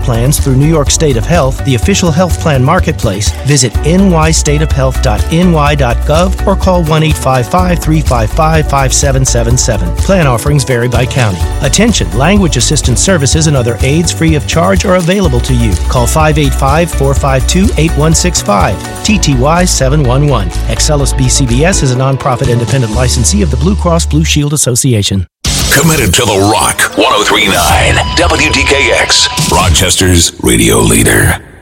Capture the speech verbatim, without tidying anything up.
plans through New York State of Health, the official health plan marketplace, visit n y state of health dot n y dot gov or call one eight five five, three five five, five seven seven seven. Plan offerings vary by county. Attention, language assistance services and other aids free of charge are available to you. Call five eight five, four five two, eight one six five, T T Y seven one one. Excellus B C B S is a nonprofit independent licensee of the Blue Cross Blue Shield Association. Committed to the Rock, one oh three point nine W D K X, Rochester's radio leader.